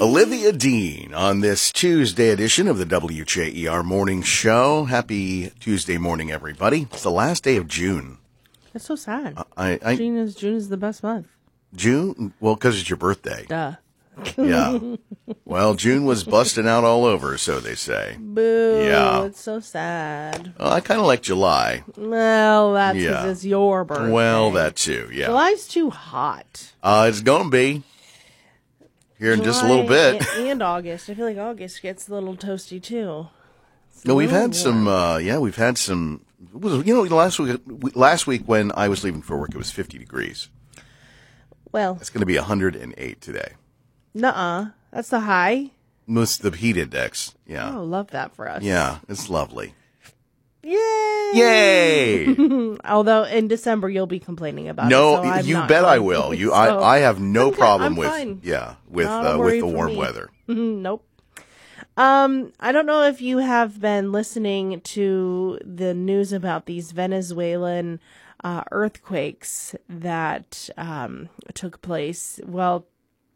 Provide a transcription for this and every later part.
Olivia Dean on this Tuesday edition of the WJER Morning Show. Happy Tuesday morning, everybody. It's the last day of June. That's so sad. June June is the best month. June? Well, because it's your birthday. Duh. Yeah. Well, June was busting out all over, so they say. Boo. Yeah. It's so sad. I kind of like July. Well, that's Yeah. because it's your birthday. Well, that too, yeah. July's too hot. It's going to be here in just a little bit. And August. I feel like August gets a little toasty, too. No, we've had some, we've had some, last week when I was leaving for work, it was 50 degrees. Well, It's going to be 108 today. nuh-uh. That's the high. Most the heat index. Yeah. Oh, love that for us. Yeah, it's lovely. Yay! Yay! Although in December you'll be complaining about No, it. So I'm you not bet I going will. to. I have no problem I'm with fine. with Not a worry the for warm me. weather. Nope. I don't know if you have been listening to the news about these Venezuelan earthquakes that took place. Well,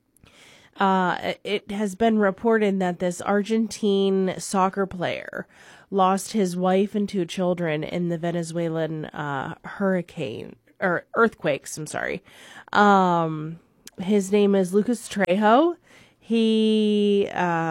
it has been reported that this Argentine soccer player lost his wife and 2 children in the Venezuelan earthquakes. I'm sorry. His name is Lucas Trejo. He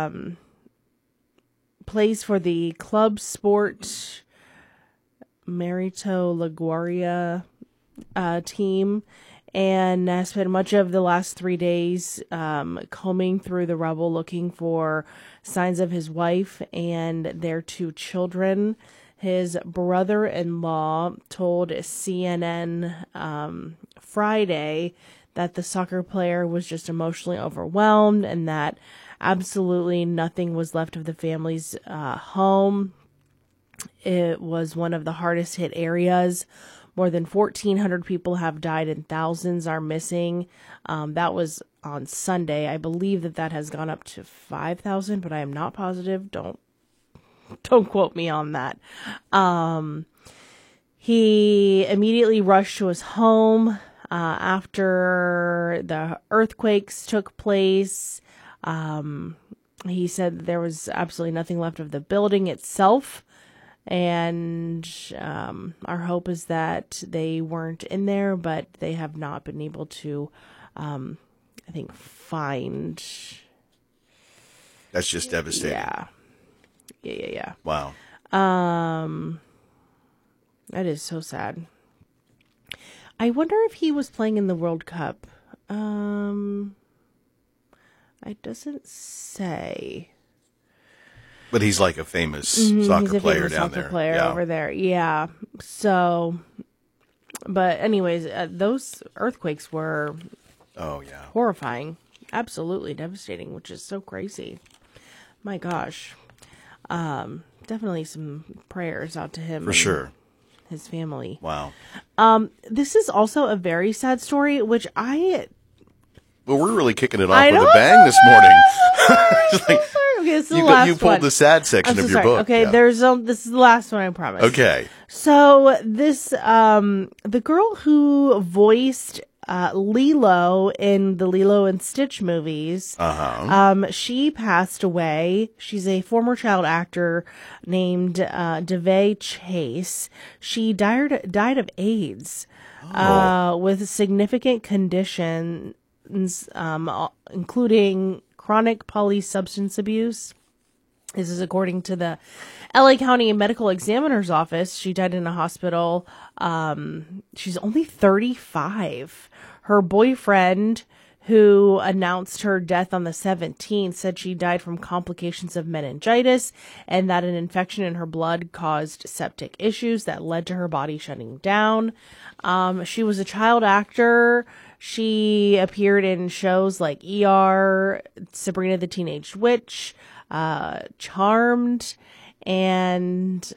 plays for the Club Sport Merito LaGuardia team, and has spent much of the last 3 days combing through the rubble looking for signs of his wife and their 2 children. His brother-in-law told CNN Friday that the soccer player was just emotionally overwhelmed and that absolutely nothing was left of the family's home. It was one of the hardest hit areas. More than 1,400 people have died and thousands are missing. That was on Sunday. I believe that has gone up to 5,000, but I am not positive. Don't quote me on that. He immediately rushed to his home after the earthquakes took place. He said there was absolutely nothing left of the building itself. And our hope is that they weren't in there, but they have not been able to, I think, find. That's just devastating. Yeah. Wow. That is so sad. I wonder if he was playing in the World Cup. It doesn't say. But he's like a famous soccer player down there. Player over there. Yeah. So, but anyways, those earthquakes were horrifying. Absolutely devastating, which is so crazy. My gosh. Definitely some prayers out to him. For sure. His family. Wow. This is also a very sad story, which Well, we're really kicking it off with a bang this morning. Okay, this is the last you pulled one. the sad section of your book. Okay, yeah. this is the last one, I promise. Okay. So this, the girl who voiced Lilo in the Lilo and Stitch movies, she passed away. She's a former child actor named DeVay Chase. She died of AIDS with significant conditions, including chronic polysubstance abuse. This is according to the LA County Medical Examiner's Office. She died in a hospital. She's only 35. Her boyfriend, who announced her death on the 17th, said she died from complications of meningitis and that an infection in her blood caused septic issues that led to her body shutting down. She was a child actor. She appeared in shows like ER, Sabrina the Teenage Witch, Charmed, and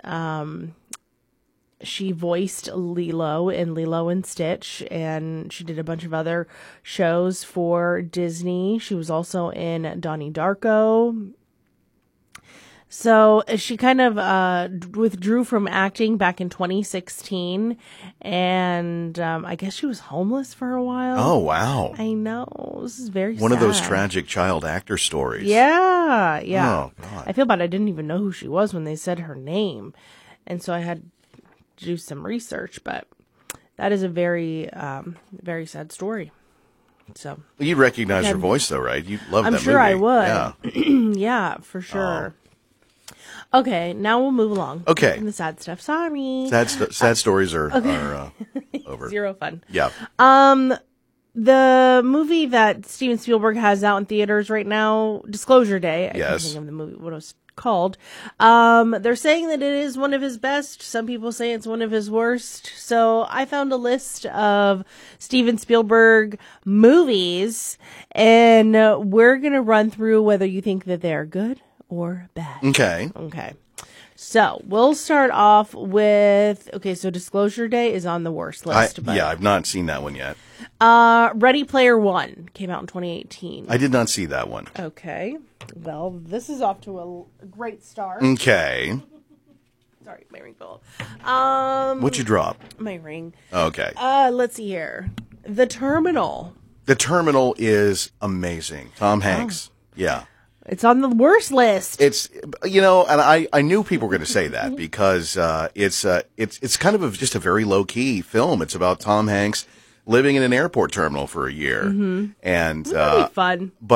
she voiced Lilo in Lilo and Stitch, and she did a bunch of other shows for Disney. She was also in Donnie Darko. So she kind of withdrew from acting back in 2016, and I guess she was homeless for a while. Oh, wow. I know. This is very One sad. of those tragic child actor stories. Yeah. Oh, God. I feel bad. I didn't even know who she was when they said her name, and so I had to do some research. But that is a very, very sad story. So You'd recognize her voice, though, right? You love that movie. I'm sure I would. Yeah. Yeah, for sure. Okay, now we'll move along. Okay. From the sad stuff. Sorry. Sad stories are over. Zero fun. Yeah. The movie that Steven Spielberg has out in theaters right now, Disclosure Day. I can't Yes. think of the movie, what it was called. They're saying that it is one of his best. Some people say it's one of his worst. So I found a list of Steven Spielberg movies, and we're going to run through whether you think that they're good or bad. Okay. Okay. So we'll start off with, so Disclosure Day is on the worst list. But, I've not seen that one yet. Ready Player One came out in 2018. I did not see that one. Okay. Well, this is off to a great start. Okay. Sorry, my ring fell off. What'd you drop? My ring. Okay. Let's see here. The Terminal. The Terminal is amazing. Tom Hanks. Yeah. It's on the worst list. It's, and I knew people were going to say that because it's kind of just a very low key film. It's about Tom Hanks living in an airport terminal for a year, and Really fun. But